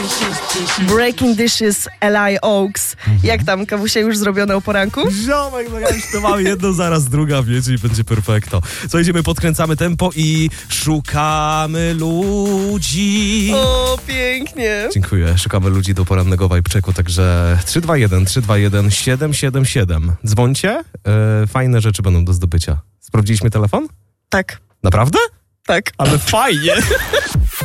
Breaking Dishes, Eli Oaks. Jak tam, kawusie już zrobione o poranku? Ziomek, no ja już to mam jedno, zaraz druga, wiecie, i będzie perfekto. Co, idziemy, podkręcamy tempo i szukamy ludzi. O, pięknie. Dziękuję, szukamy ludzi do porannego vibe checku, także 321 777. Dzwońcie, fajne rzeczy będą do zdobycia. Sprawdziliśmy telefon? Tak, Naprawdę? tak. Ale fajnie.